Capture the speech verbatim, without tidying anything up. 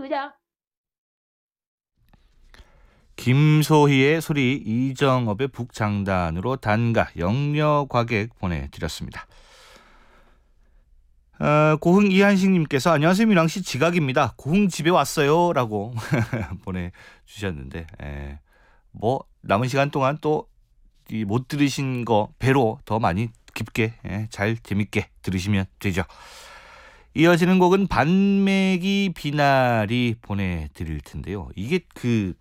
그냥. 김소희의 소리, 이정업의 북장단으로 단가, 영려과객 보내드렸습니다. 어, 고흥 이한식님께서 안녕하세요 민왕씨, 지각입니다. 고흥 집에 왔어요 라고 보내주셨는데, 에, 뭐 남은 시간 동안 또 못 들으신 거 배로 더 많이 깊게, 에, 잘 재밌게 들으시면 되죠. 이어지는 곡은 반매기 비나리 보내드릴 텐데요. 이게 그